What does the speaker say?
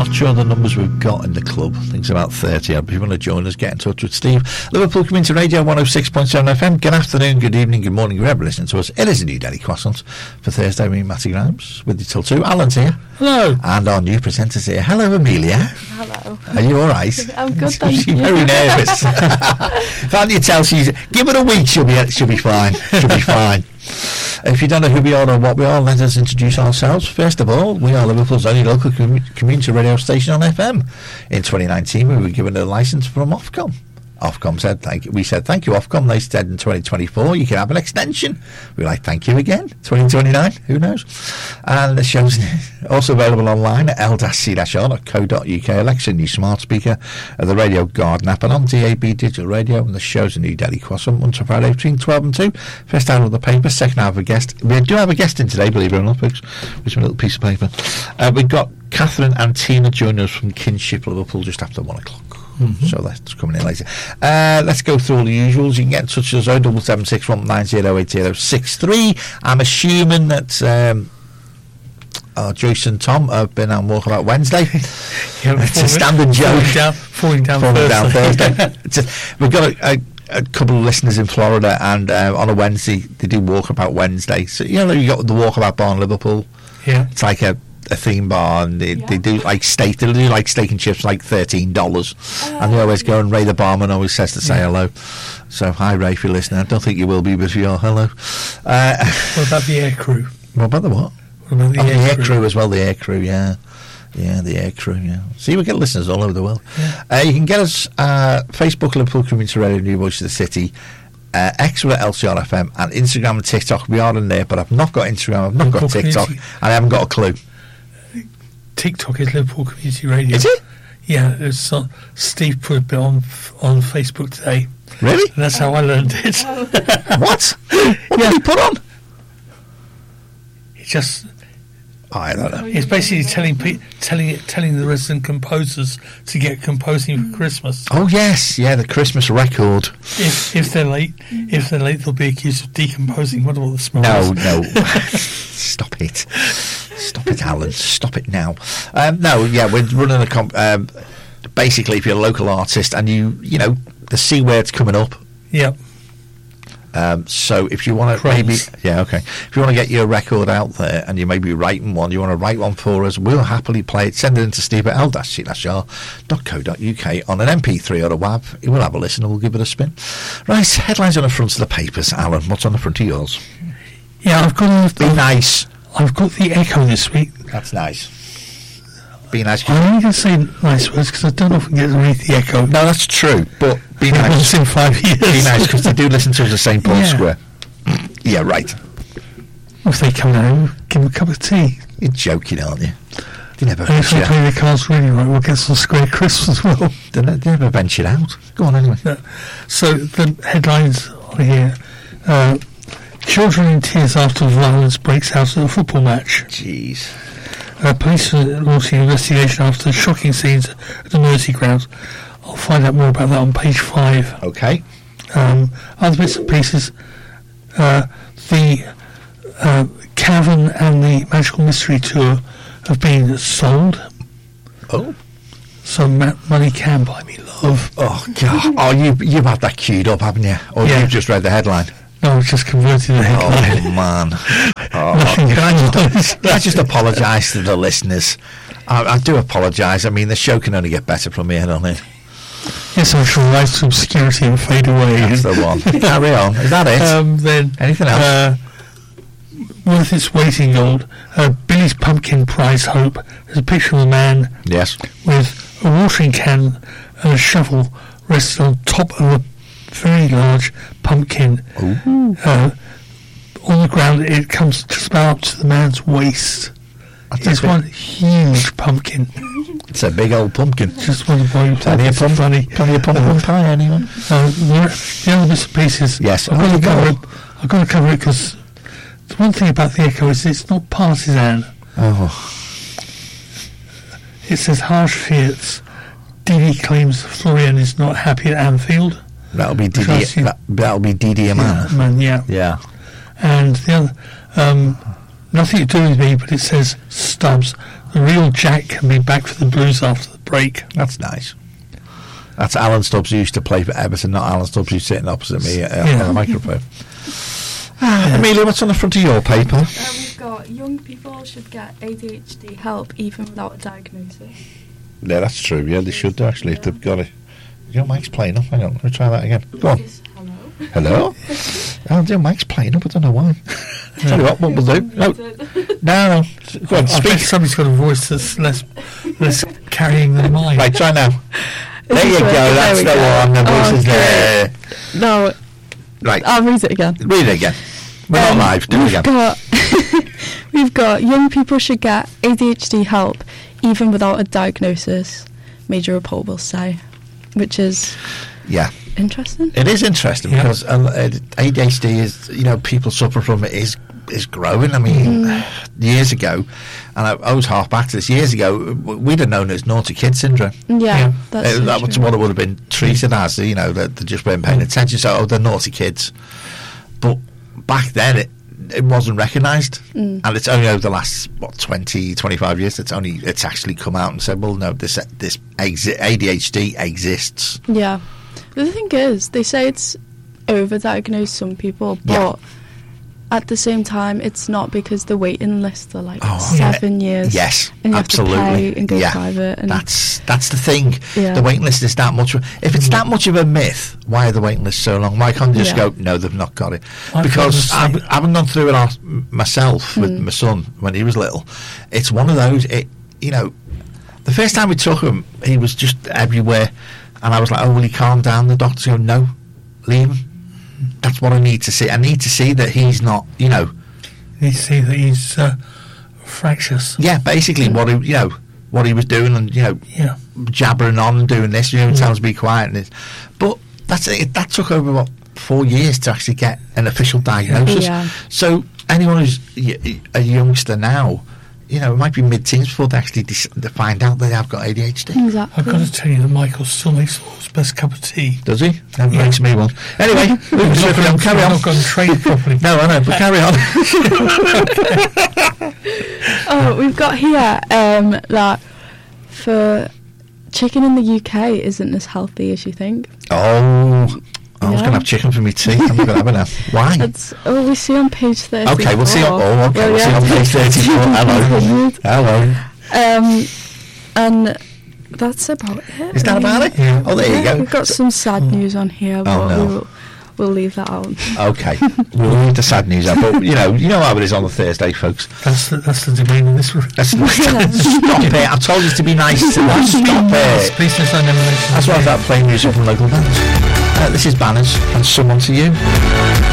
not sure the numbers we've got in the club. I think it's about 30. If you want to join us, get in touch with Steve. Liverpool Community Radio 106.7 FM. Good afternoon, good evening, good morning, whoever listening to us. It is a new Daily Croissant for Thursday. Me, Matty Grimes, with you till 2. Alan's here. Hello. And our new presenter's here. Hello, Amelia. Hello. Are you all right? I'm good, thank She's you. very nervous. Can't you tell she's... Give it a week, she'll be fine. She'll be fine. If you don't know who we are or what we are, let us introduce ourselves. First of all, we are Liverpool's only local community radio station on FM. In 2019, we were given a licence from Ofcom. Ofcom said we said thank you, Ofcom. They said in 2024 you can have an extension. We're like, thank you again. 2029, who knows? And the show's also available online at l-c-r.co.uk. Alexa, new smart speaker, the Radio Garden app, and on DAB digital radio. And the show's a new Daily Croissant, Monday to Friday between 12 and 2. First hour of the paper, second hour of a guest. We do have a guest in today, believe it or not, folks. With a little piece of paper. We've got Catherine and Tina joining us from Kinship, Liverpool, just after 1 o'clock. Mm-hmm. So that's coming in later. Let's go through all the usuals. You can get in touch with us 07761908063. I'm assuming that Joyce and Tom have been on Walkabout Wednesday. It's a standard joke. Falling down Thursday. We've got a couple of listeners in Florida, and on a Wednesday they do Walkabout Wednesday. So you got the Walkabout bar in Liverpool. Yeah, it's like a theme bar, and they do like steak. They do like steak and chips, like $13, and they always go, and Ray the barman always says to say hello. So hi Ray, if you're listening. I don't think you will be, but if you are, hello. What about the air crew? What about the what? What about the air crew as well? The air crew, yeah, the air crew, yeah. See, we get listeners all over the world. Yeah. You can get us Facebook, Liverpool Community Radio, New Voice of the City. X with LCR FM, and Instagram and TikTok. We are in there, but I've not got Instagram, I've not got TikTok, and I haven't got a clue. TikTok is Liverpool Community Radio. Is it? Yeah, it's Steve put a bit on Facebook today. Really? And that's how I learned it. What? What did he put on? He just... I don't know. It's basically telling the resident composers to get composing for Christmas. Oh yes, yeah, the Christmas record. If they're late, they'll be accused of decomposing one of all the smells. No. Stop it, Alan. Stop it now. No, yeah, we're running a basically, if you're a local artist and you know the C word's coming up. Yep. So if you want to if you want to get your record out there and you may be writing one, you want to write one for us, we'll happily play it. Send it in to Steve at l-c-r.co.uk on an MP3 or a WAV. We'll have a listen and we'll give it a spin. Right, headlines on the front of the papers. Alan, what's on the front of yours? Yeah, I've got nice. I've got the Echo this week. That's nice. Be nice. I'm only going to say nice words because I don't often get to read the Echo. No, that's true, but be nice. Once in 5 years. Be nice because they do listen to us at St Paul's Square. Yeah, right. If they come down, give them a cup of tea. You're joking, aren't you? They never and if they play their cards really right, we'll get some square crisps as well. They never ventured out. Go on anyway. So the headlines are here. Children in tears after violence breaks out at a football match. Jeez. Police are launching an investigation after shocking scenes at the Mersey grounds. I'll find out more about that on page 5. Okay. Other bits and pieces. The Cavern and the Magical Mystery Tour have been sold. Oh. So money can buy me love. Oh, God. Oh, you've had that queued up, haven't you? Or you've just read the headline? No, I've just converted the headline. Oh, man. I just apologise to the listeners. I do apologise. I mean, the show can only get better from here on in. Yes, I shall rise to obscurity and fade away. That's the one. Carry on. Is that it? Then anything else? Worth its weight in gold. Billy's Pumpkin Prize Hope. There's a picture of a man. Yes. With a watering can and a shovel rested on top of a very large pumpkin. On the ground, it comes just about up to the man's waist. It's one huge pumpkin. It's a big old pumpkin. Just one of the plenty of pumpkin pie, anyone? The other bits and pieces. Yes, I've got to cover it because the one thing about the Echo is it's not partisan. Oh. It says harsh fiats. Didi claims Florian is not happy at Anfield. That'll be Didi. That'll be Didi Amana. Yeah. And the other, nothing to do with me, but it says Stubbs. the real Jack can be back for the Blues after the break. That's nice. That's Alan Stubbs, who used to play for Everton, not Alan Stubbs, who's sitting opposite me on the microphone. Amelia, what's on the front of your paper? We've got young people should get ADHD help even without a diagnosis. Yeah, that's true. Yeah, they should do, actually, if they've got it. Your mic's playing up. Hang on, let me try that again. Go on. Hello? Oh, dear, mic's playing up. I don't know why. Tell you what we'll do. No. Go on, I speak. think somebody's got a voice that's less carrying than mine. Right, try now. There you go, that's the one. The voice is there. No, Right, I'll read it again. read it again. We're not live. Do it again. We've got young people should get ADHD help even without a diagnosis, Major Report will say, which is interesting. It is interesting because ADHD is, people suffer from it is growing. I mean, years ago, and I always hark back to this, years ago, we'd have known it as naughty kid syndrome. Yeah. That's that was what it would have been treated as, that they just weren't paying attention. So, they're naughty kids. But back then, it wasn't recognised. And it's only over the last, 20, 25 years, it's actually come out and said, well, no, this ADHD exists. Yeah. The thing is, they say it's overdiagnosed some people, but at the same time, it's not, because the waiting lists are 7 years. Yes, and you absolutely. have to pay and go private. And that's the thing. Yeah. The waiting list is that much. If it's that much of a myth, why are the waiting lists so long? Why can't they just go, no, they've not got it? Because having gone through it myself with my son when he was little, it's one of those. The first time we took him, he was just everywhere, and I was like, oh, will he calm down? The doctors go, no, leave him. That's what I need to see. I need to see that he's not, You need to see that he's fractious. Yeah, basically what he was doing, and jabbering on and doing this. Tells us to be quiet. But that's it. That took over 4 years to actually get an official diagnosis. Yeah. So anyone who's a youngster now, it might be mid-teens before they actually find out they have got ADHD. Exactly. I've got to tell you that Michael still makes the world's best cup of tea. Does he? That makes me one. Anyway, carry on. I've got to train properly. No, I know, but carry on. Oh, we've got here that for chicken in the UK isn't as healthy as you think. Oh, I was going to have chicken for me tea. I'm not going to have it now. Why? We see on page 34. Okay, we'll see on page 34. Hello. And that's about it. Is that about it? Yeah. Oh, there you go. We've got some sad news on here, but we'll leave that out. Okay, we'll leave the sad news out. But you know how it is on the Thursday, folks. That's the domain of this room. Stop it! I told you to be nice to them. Stop it! Speechless, I never mentioned. That's why I was playing music from local bands. This is Banners and Someone to You.